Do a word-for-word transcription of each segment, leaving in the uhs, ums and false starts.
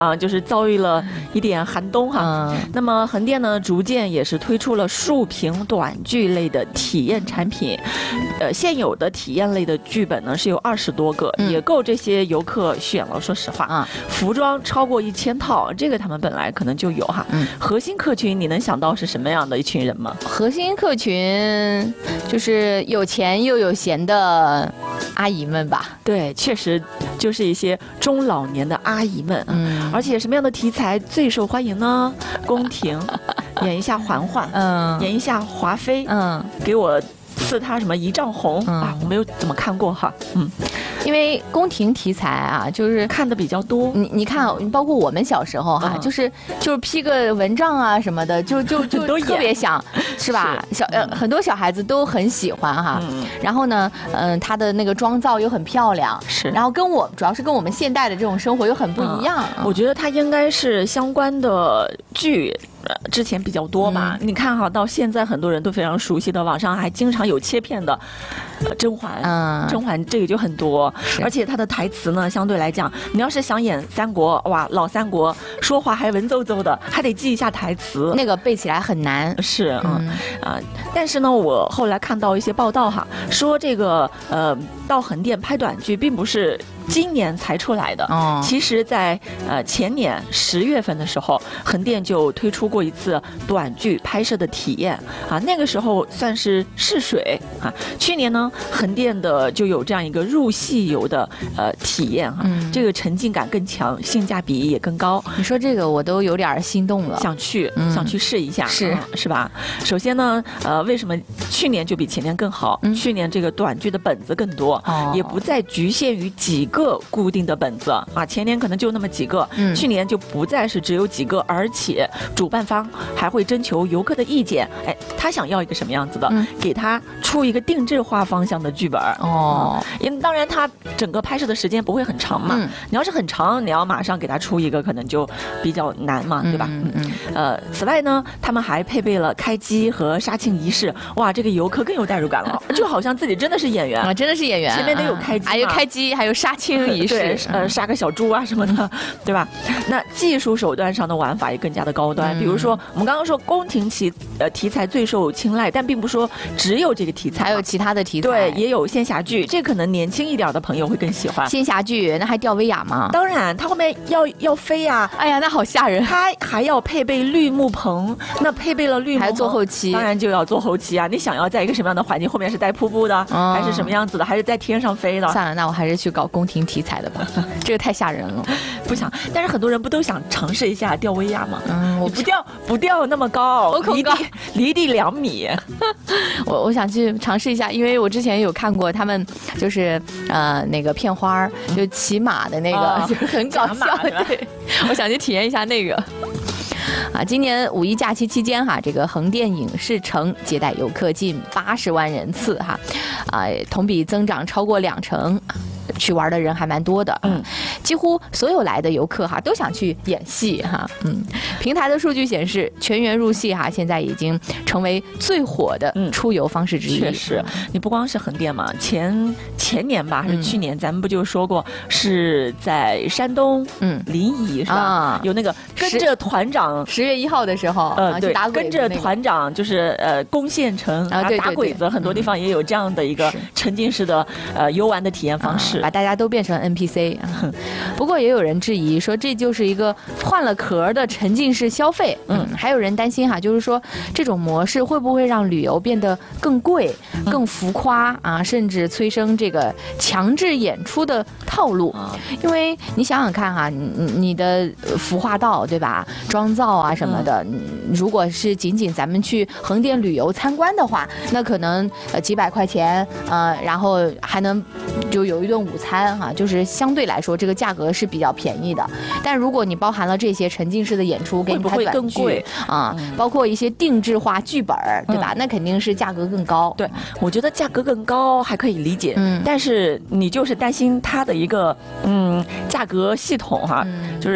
啊，就是遭遇了一点寒冬哈。嗯、那么横店呢，逐渐也是推出了竖屏短剧类的体验产品。呃，现有的体验类的剧本呢是有二十多个，嗯、也够这些游客选了。说实话啊，服装超过一千套，这个他们本来可能就有哈。嗯、核心客群你能想到是什么样的一群人吗？ 核心客群就是有钱又有闲的阿姨们吧？ 对，确实就是一些中老年的阿姨们。嗯，而且什么样的题材最受欢迎呢？宫廷，演一下嬛嬛，嗯，演一下华妃，嗯，给我赐她什么一丈红、嗯、啊？我没有怎么看过哈，嗯。 因为宫廷题材啊，就是看的比较多。 你你看，包括我们小时候哈、啊嗯，就是就是披个蚊帐啊什么的，就就就特别想，是吧？是小呃、嗯、很多小孩子都很喜欢哈。嗯、然后呢，嗯、呃，他的那个妆造又很漂亮， 是。 然后跟我主要是跟我们现代的这种生活又很不一样。 嗯、我觉得它应该是相关的剧。之前比较多吧、嗯，你看哈，到现在很多人都非常熟悉的，网上还经常有切片的呃甄嬛，嗯，甄嬛这个就很多，而且它的台词呢，相对来讲，你要是想演三国，哇，老三国说话还文绉绉的，还得记一下台词， 那个背起来很难， 是，嗯啊、呃，但是呢，我后来看到一些报道哈，说这个呃，到横店拍短剧并不是今年才出来的，哦，其实在呃前年十月份的时候，横店就推出过一次短剧拍摄的体验啊，那个时候算是试水啊。去年呢，横店的就有这样一个入戏游的呃体验哈、啊嗯，这个沉浸感更强，性价比也更高。 你说这个我都有点心动了， 想去、嗯、想去试一下， 是、 啊、是吧？首先呢，呃，为什么去年就比前年更好？嗯、去年这个短剧的本子更多，哦、也不再局限于几个固定的本子啊，前年可能就那么几个，嗯、去年就不再是只有几个，而且主办方还会征求游客的意见，哎，他想要一个什么样子的，嗯、给他出一个定制化方向的剧本哦。因、嗯、当然，他整个拍摄的时间不会很长嘛，嗯、你要是很长，你要马上给他出一个，可能就比较难嘛，对吧？嗯嗯。呃，此外呢，他们还配备了开机和杀青仪式，哇，这个游客更有代入感了，就好像自己真的是演员啊，真的是演员， 前面得有开机， 还有开机，还有杀青仪式。 对，呃，杀个小猪啊什么的，对吧？那技术手段上的玩法也更加的高端，嗯、比如说我们刚刚说宫廷题呃题材最受青睐，但并不说只有这个题材， 还有其他的题材， 对，也有仙侠剧，这可能年轻一点的朋友会更喜欢。 仙侠剧那还吊威亚吗？ 当然，它后面要要飞呀、啊， 哎呀，那好吓人。 它还要配备绿幕棚，那配备了绿幕棚， 还做后期， 当然就要做后期啊。你想要在一个什么样的环境，后面是带瀑布的，嗯、还是什么样子的，还是在天上飞的？ 算了，那我还是去搞宫廷题材的吧。这个太吓人了， 不想。但是很多人不都想尝试一下吊威亚吗？嗯，我不吊不吊那么高，离地离地两米。 我我想去尝试一下，因为我之前有看过他们就是呃那个片花就骑马的那个，哦、就是很搞笑。对，我想去体验一下那个。啊，今年五一假期期间哈，这个横店影视城接待游客近八十万人次哈，啊，同比增长超过两成。去玩的人还蛮多的，嗯，几乎所有来的游客哈都想去演戏哈，嗯，平台的数据显示，全员入戏哈，现在已经成为最火的出游方式之一。 确实，你不光是横店嘛，前前年吧还是去年，嗯、咱们不就说过是在山东，嗯，临沂是吧？啊、有那个跟着团长十月一号的时候， 呃，对， 打跟着团长就是呃攻县城啊，对对对打鬼子，很多地方也有这样的一个沉浸式的呃游玩的体验方式。 把大家都变成 N P C， 不过也有人质疑说这就是一个换了壳的沉浸式消费。嗯，还有人担心哈，就是说这种模式会不会让旅游变得更贵、更浮夸啊，甚至催生这个强制演出的套路？因为你想想看哈，你你的服化道对吧，妆造啊什么的，如果是仅仅咱们去横店旅游参观的话，那可能呃几百块钱，呃，然后还能就有一顿午餐哈，就是相对来说这个价格是比较便宜的。但如果你包含了这些沉浸式的演出，给你拍短剧啊，包括一些定制化剧本，对吧？那肯定是价格更高。 对，我觉得价格更高还可以理解，嗯，但是你就是担心它的一个嗯价格系统哈，就是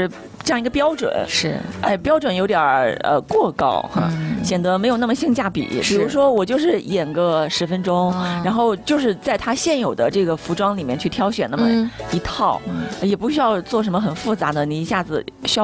这样一个标准， 是， 哎，标准有点儿呃过高哈，嗯、显得没有那么性价比。比如说，我就是演个十分钟，嗯、然后就是在他现有的这个服装里面去挑选那么一套，嗯、也不需要做什么很复杂的，你一下子需要。